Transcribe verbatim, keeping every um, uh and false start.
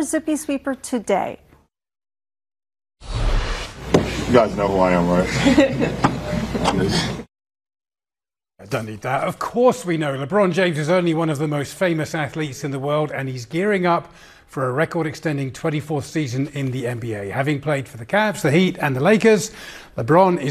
Zippy Sweeper today. You guys know who I am, right? I don't need that. Of course we know. LeBron James is only one of the most famous athletes in the world, and he's gearing up for a record-extending twenty-fourth season in the N B A. Having played for the Cavs, the Heat, and the Lakers, LeBron is